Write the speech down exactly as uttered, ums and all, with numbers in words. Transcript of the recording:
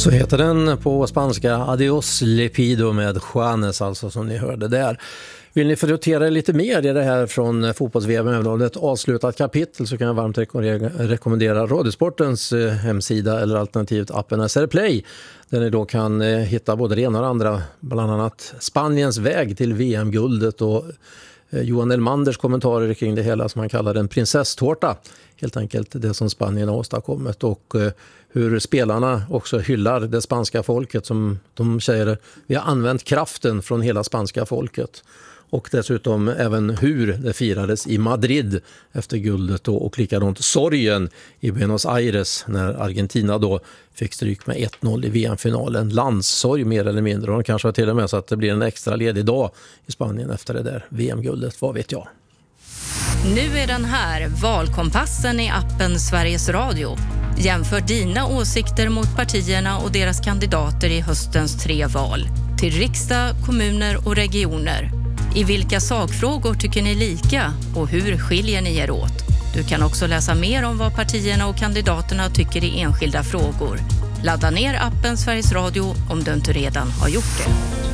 Så heter den på spanska, Adios Lepido med Juanes, alltså, som ni hörde där. Vill ni förrotera lite mer i det här från fotbolls-V M, även om det är ett avslutat kapitel, så kan jag varmt rekommendera Radiosportens hemsida eller alternativt appen S R Play, där ni då kan hitta både det ena och det andra, bland annat Spaniens väg till V M-guldet och Johan Elmanders kommentarer kring det hela, som han kallar en prinsesstårta. Helt enkelt det som Spanien har åstadkommit, och hur spelarna också hyllar det spanska folket, som de säger, vi har använt kraften från hela spanska folket. Och dessutom även hur det firades i Madrid efter guldet då, och likadant sorgen i Buenos Aires när Argentina då fick stryk med ett noll i V M-finalen. Landssorg mer eller mindre, och de kanske har till och med så att det blir en extra ledig dag i Spanien efter det där V M-guldet, vad vet jag. Nu är den här, valkompassen i appen Sveriges Radio. Jämför dina åsikter mot partierna och deras kandidater i höstens tre val. Till riksdag, kommuner och regioner. I vilka sakfrågor tycker ni lika och hur skiljer ni er åt? Du kan också läsa mer om vad partierna och kandidaterna tycker i enskilda frågor. Ladda ner appen Sveriges Radio om du inte redan har gjort det.